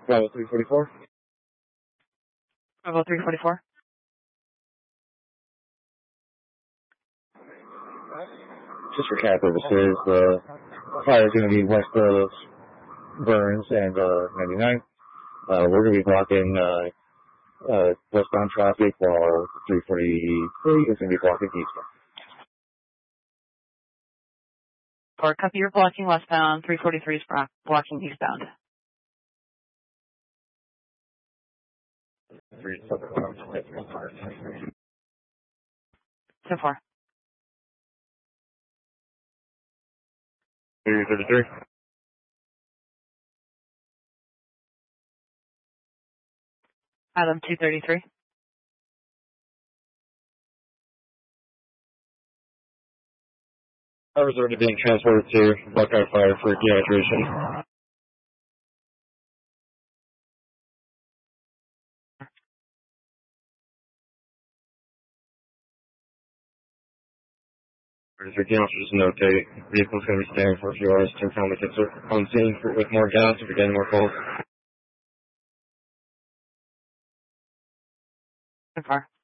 Bravo 344. Bravo 344. Just for CAD purposes, the fire is going to be west of Burns and 99. We're going to be blocking westbound traffic while 343 is going to be blocking eastbound. Or copy, you're blocking westbound, 343 is blocking eastbound. 10-4. 333. Adam 233. Drivers are already being transported to Buckeye Fire for dehydration. For the officers to notate, vehicle's going to be staying for a few hours to finally get on scene with more gas if you're getting more calls. 10-4.